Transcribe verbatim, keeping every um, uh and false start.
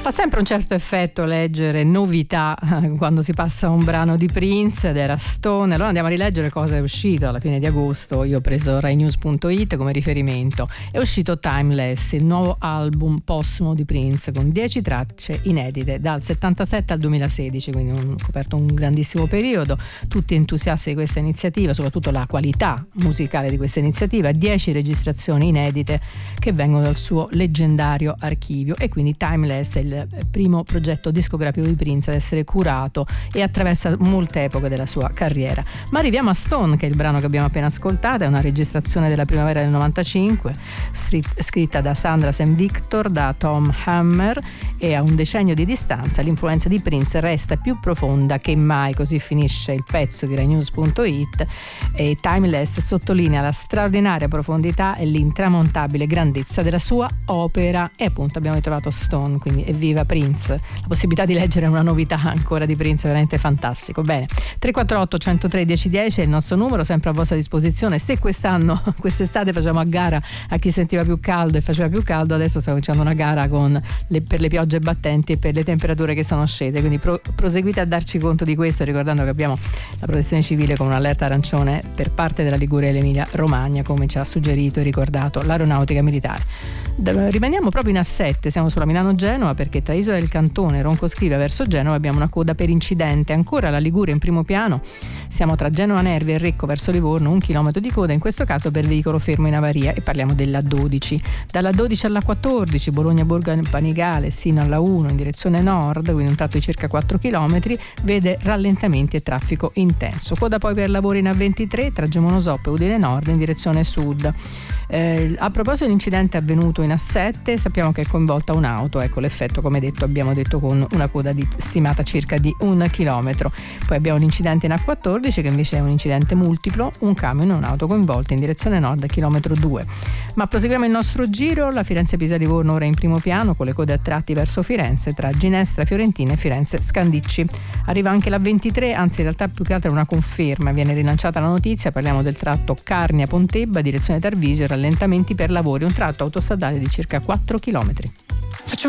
Fa sempre un certo effetto leggere novità quando si passa un brano di Prince, ed era Stone. Allora andiamo a rileggere cosa è uscito alla fine di agosto. Io ho preso rai news punto it come riferimento. È uscito Timeless, il nuovo album postumo di Prince, con dieci tracce inedite dal settantasette al duemilasedici, quindi ho coperto un grandissimo periodo. Tutti entusiasti di questa iniziativa, soprattutto la qualità musicale di questa iniziativa. dieci registrazioni inedite che vengono dal suo leggendario archivio, e quindi Timeless è il primo progetto discografico di Prince ad essere curato e attraversa molte epoche della sua carriera. Ma arriviamo a Stone, che è il brano che abbiamo appena ascoltato. È una registrazione della primavera del novantacinque, scritta da Sandra Sam Victor, da Tom Hammer, e a un decennio di distanza l'influenza di Prince resta più profonda che mai. Così finisce il pezzo di rai news punto it, e Timeless sottolinea la straordinaria profondità e l'intramontabile grandezza della sua opera. E appunto abbiamo ritrovato Stone, quindi evviva Prince, la possibilità di leggere una novità ancora di Prince è veramente fantastico. Bene, tre quattro otto uno zero tre uno zero uno zero è il nostro numero, sempre a vostra disposizione. Se quest'anno, quest'estate, facciamo a gara a chi sentiva più caldo e faceva più caldo, adesso stiamo facendo una gara con le, per le piogge battenti e per le temperature che sono scese, quindi pro, proseguite a darci conto di questo, ricordando che abbiamo la protezione civile con un'allerta arancione per parte della Liguria e l'Emilia Romagna, come ci ha suggerito e ricordato l'Aeronautica Militare. Rimaniamo proprio in A sette, siamo sulla Milano-Genova, perché tra Isola del Cantone e Roncoscrivia verso Genova abbiamo una coda per incidente. Ancora la Liguria in primo piano, siamo tra Genova Nervi e Recco verso Livorno, un chilometro di coda, in questo caso per veicolo fermo in avaria, e parliamo della dodici. Dalla dodici alla quattordici, Bologna-Borgo Panigale sino alla uno in direzione nord, quindi un tratto di circa quattro chilometri, vede rallentamenti e traffico intenso. Coda poi per lavori in A ventitré tra Gemonosoppe e Udine Nord in direzione sud. Eh, a proposito dell'incidente avvenuto in A sette, sappiamo che è coinvolta un'auto, ecco l'effetto, come detto, abbiamo detto, con una coda di, stimata circa di un chilometro. Poi abbiamo l'incidente in A quattordici, che invece è un incidente multiplo, un camion e un'auto coinvolta in direzione nord, chilometro due. Ma proseguiamo il nostro giro. La Firenze-Pisa-Livorno ora in primo piano, con le code a tratti verso Firenze tra Ginestra Fiorentina e Firenze Scandicci. Arriva anche la ventitré, anzi in realtà più che altro è una conferma, viene rilanciata la notizia, parliamo del tratto Carnia-Pontebba direzione Tarvisio, rallentamenti per lavori, un tratto autostradale di circa quattro chilometri.